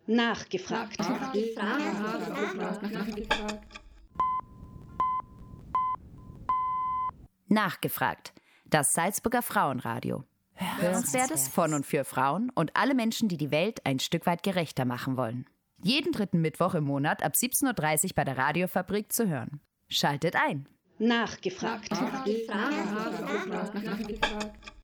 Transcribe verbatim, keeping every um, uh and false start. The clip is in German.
Nachgefragt. Nachgefragt. Das Salzburger Frauenradio. Hörenswertes von und für Frauen und alle Menschen, die die Welt ein Stück weit gerechter machen wollen. Jeden dritten Mittwoch im Monat ab siebzehn Uhr dreißig bei der Radiofabrik zu hören. Schaltet ein. Nachgefragt. Nachgefragt. Nachgefragt. Nachgefragt.